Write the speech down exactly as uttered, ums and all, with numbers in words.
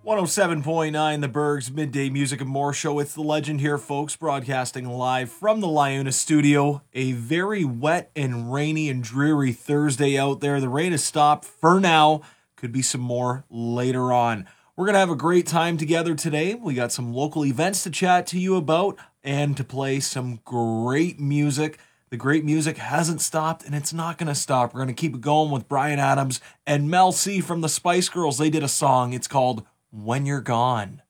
one oh seven point nine The Berg's Midday Music and More Show. It's the legend here, folks, broadcasting live from the LiUNA studio. A very wet and rainy and dreary Thursday out there. The rain has stopped for now. Could be some more later on. We're going to have a great time together today. We got some local events to chat to you about and to play some great music. The great music hasn't stopped, and it's not going to stop. We're going to keep it going with Bryan Adams and Mel C from the Spice Girls. They did a song. It's called When You're Gone.